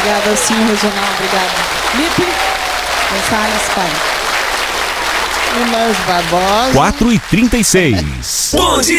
Obrigada, sim, regional. Obrigada. Lipe Gonçalves, pai. Inês Barbosa. 4h36. Bom dia!